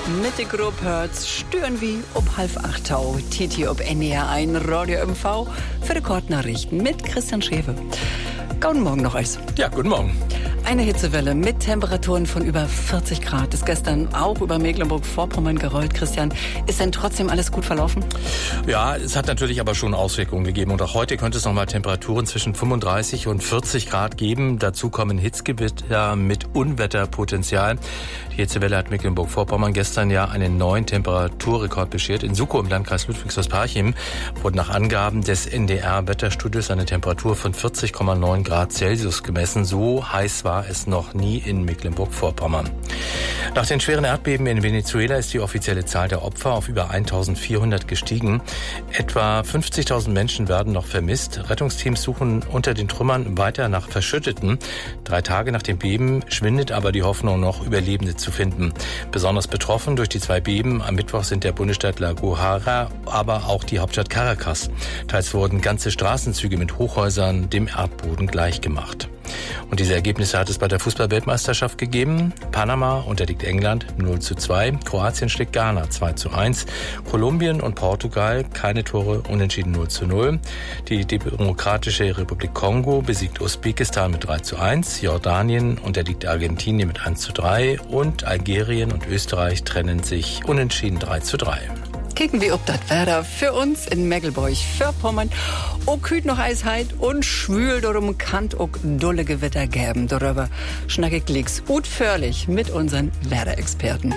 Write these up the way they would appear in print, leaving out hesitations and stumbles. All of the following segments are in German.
Mit der Gruppe hört's stören wie ob 7:30 Tau. Titi ob NDR 1 Radio MV für die Kurznachrichten mit Christian Schewe. Guten Morgen noch euch. Ja, guten Morgen. Eine Hitzewelle mit Temperaturen von über 40 Grad ist gestern auch über Mecklenburg-Vorpommern gerollt. Christian, ist denn trotzdem alles gut verlaufen? Ja, es hat natürlich aber schon Auswirkungen gegeben. Und auch heute könnte es nochmal Temperaturen zwischen 35 und 40 Grad geben. Dazu kommen Hitzgewitter mit Unwetterpotenzial. Die Hitzewelle hat Mecklenburg-Vorpommern gestern ja einen neuen Temperaturrekord beschert. In Suckow im Landkreis Ludwigshaus-Parchim wurde nach Angaben des NDR-Wetterstudios eine Temperatur von 40,9 Grad Celsius gemessen. So heiß war es noch nie in Mecklenburg-Vorpommern. Nach den schweren Erdbeben in Venezuela ist die offizielle Zahl der Opfer auf über 1.400 gestiegen. Etwa 50.000 Menschen werden noch vermisst. Rettungsteams suchen unter den Trümmern weiter nach Verschütteten. 3 Tage nach dem Beben schwindet aber die Hoffnung noch, Überlebende zu finden. Besonders betroffen durch die 2 Beben am Mittwoch sind der Bundesstaat La Guajira, aber auch die Hauptstadt Caracas. Teils wurden ganze Straßenzüge mit Hochhäusern dem Erdboden gleichgemacht. Und diese Ergebnisse hat es bei der Fußball-Weltmeisterschaft gegeben. Panama unterliegt England 0:2, Kroatien schlägt Ghana 2:1, Kolumbien und Portugal keine Tore, unentschieden 0:0. Die Demokratische Republik Kongo besiegt Usbekistan mit 3:1, Jordanien unterliegt Argentinien mit 1:3 und Algerien und Österreich trennen sich unentschieden 3:3. Kicken wir ob das Wetter für uns in Mecklenburg-Vorpommern. Auch kühlt noch Eisheit und schwül darum kann auch dolle Gewitter geben. Darüber schnacke ich links utführlich mit unseren Wetterexperten.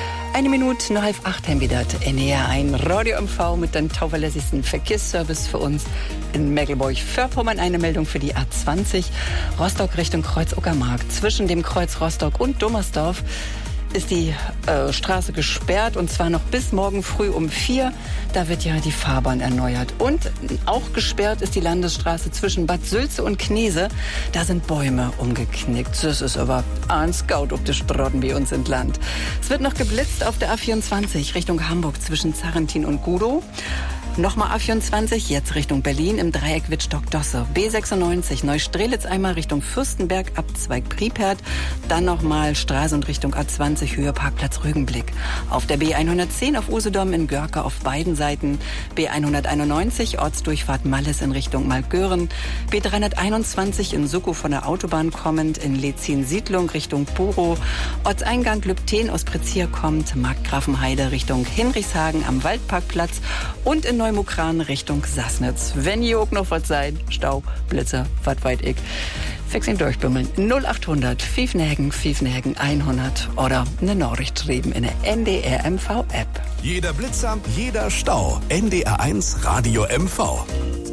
1 Minute nach 7:30 haben wir das NDR 1 Radio MV mit dem tauverlässigsten Verkehrsservice für uns in Mecklenburg-Vorpommern. Eine Meldung für die A20 Rostock Richtung Kreuz-Uckermark. Zwischen dem Kreuz Rostock und Dommersdorf ist die Straße gesperrt und zwar noch bis morgen früh um 4. Da wird ja die Fahrbahn erneuert. Und auch gesperrt ist die Landesstraße zwischen Bad Sülze und Knese. Da sind Bäume umgeknickt. Das ist aber ein Scout ob die Strotten wie uns in Land. Es wird noch geblitzt auf der A24 Richtung Hamburg zwischen Zarrentin und Gudow. Nochmal A24, jetzt Richtung Berlin im Dreieck Wittstock-Dosse. B96, Neustrelitz einmal Richtung Fürstenberg, Abzweig Priepert. Dann nochmal Stralsund Richtung A20, Höhe Parkplatz Rügenblick. Auf der B110 auf Usedom in Görke auf beiden Seiten. B191, Ortsdurchfahrt Malles in Richtung Malgören. B321 in Suckow von der Autobahn kommend in Lezin-Siedlung Richtung Puro. Ortseingang Lübten aus Prezier kommt, Markgrafenheide Richtung Hinrichshagen am Waldparkplatz und in Neumukran Richtung Sassnitz. Wenn ihr auch noch was seid, Stau, Blitzer, was weit ich, fix ihn durchbümmeln. 0800 Pfiffenhagen 100 oder eine Nachricht schreiben in der NDR MV App. Jeder Blitzer, jeder Stau. NDR 1 Radio MV.